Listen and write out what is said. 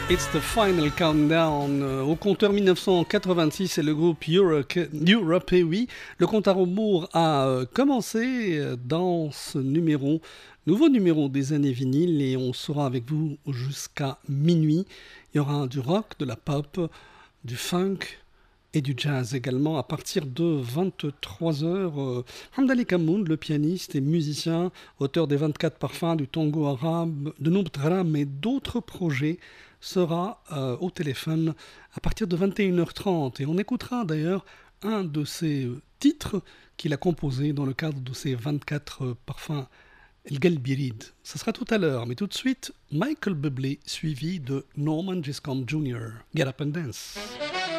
It's the final countdown. Au compteur 1986, c'est le groupe Europe, et oui, le compte à rebours a commencé dans ce nouveau numéro des années vinyles, et on sera avec vous jusqu'à minuit. Il y aura du rock, de la pop, du funk et du jazz également à partir de 23h. Hamdali Kamoun, le pianiste et musicien, auteur des 24 parfums, du tango arabe, de Noub Dram et d'autres projets, sera au téléphone à partir de 21h30. Et on écoutera d'ailleurs un de ses titres qu'il a composé dans le cadre de ses 24 parfums, El Galbirid. Ce sera tout à l'heure, mais tout de suite, Michael Bublé suivi de Norman Giscombe Jr. Get Up and Dance.